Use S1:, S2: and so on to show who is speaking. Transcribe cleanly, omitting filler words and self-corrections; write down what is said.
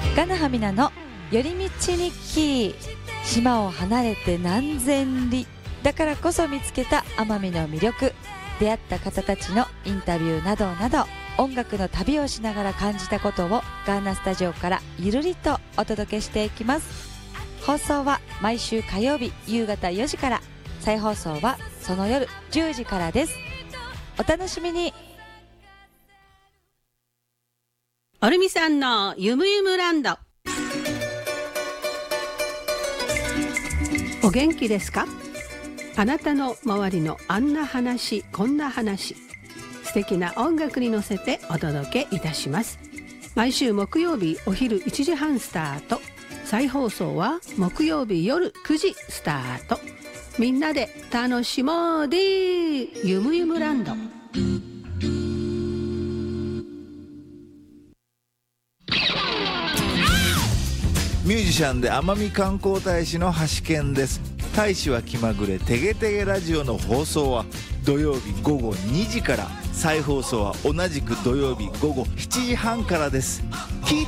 S1: ガナハミナの寄り道日記。島を離れて何千里だからこそ見つけた奄美の魅力、出会った方たちのインタビューなどなど、音楽の旅をしながら感じたことをガーナスタジオからゆるりとお届けしていきます。放送は毎週火曜日夕方4時から、再放送はその夜10時からです。お楽しみに。
S2: おるみさんのゆむゆむランド。お元気ですか？あなたの周りのあんな話こんな話、素敵な音楽に乗せてお届けいたします。毎週木曜日お昼1時半スタート、再放送は木曜日夜9時スタート。みんなで楽しもうでゆむゆむランド。
S3: ミュージシャンで奄美観光大使の橋健です。大使は気まぐれてげてげラジオの放送は土曜日午後2時から、再放送は同じく土曜日午後7時半からです。聞い